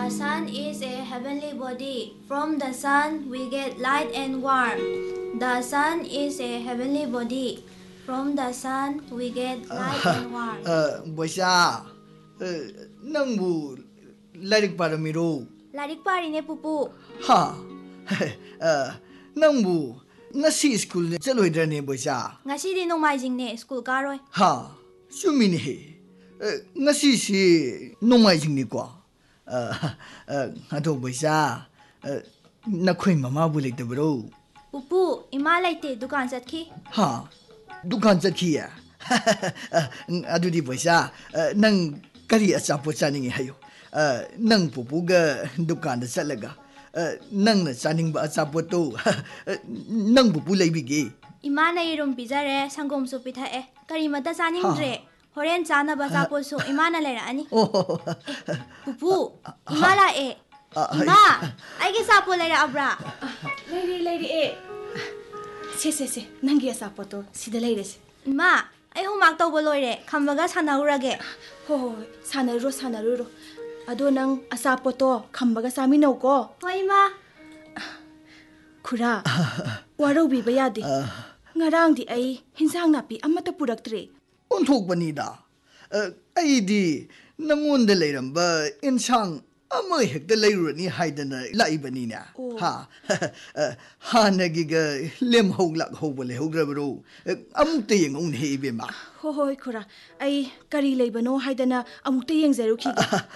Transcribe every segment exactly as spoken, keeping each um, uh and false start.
The sun is a heavenly body. From the sun we get light and warmth. The sun is a heavenly body. From the sun we get light and warmth. Uh, Boisha, uh, nangbu larik paramiro. Larik parine pupu. Ha, uh, nangbu ngasi school ne chaloi drane Boisha. Ngasi di nongmaijing ne school karoy. Ha, sumini he. Ngasi si nongmaijing ni kwa. Uh, uh, ato Boisha, uh, nakhoi mama bu lekte bro. Pupu, ima laite dukan satki. Ha, dukan satki ya. Adudi Boisha, nang kari asapo chaningi hayo. Nang pupu ga dukan da satlaga. Nang na chaning ba asapo to. Nang pupu laibige. Ima na irum pizare sangom su pithae. Kari mata chaning dre. Horen chana ba asapo su ima na lera ani. Pupu, ima la e. Ima, aige sapo lera abra. Lady, lady e. Se se se, nangi asapo to sida leire se. Ima, ai homak tawba loire, khambaga sanaurage. Ho, sanaro sanaro. Ado nang asapo to khambaga saminaw ko. Hoi ma. Khura. Waro bi ba yade. Ngarang di ai hinsang napi amata puraktre. Onthok banida. Ai di nangonda leiramba insang ama hekta leirani haidana laibani na. Ha. Ha nagiga lem hoglak hobole hograbro. Amukta yengong hebe ma. Ho hoi khura. Ai kari leibano haidana amukta yengzaru ki.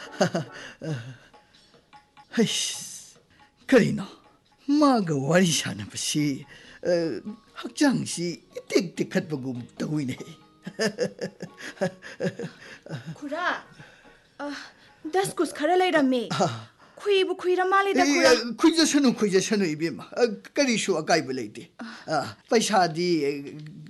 Hish. Karina. Maga wari shana pasi. Hakjang si itik tikat bagum tawine. Khura. Ah, das kus khara leirame. Khui bu khui ramale da khura. Khui jasanu khui jasanu ibema. Kari shu akai belete. Paisa di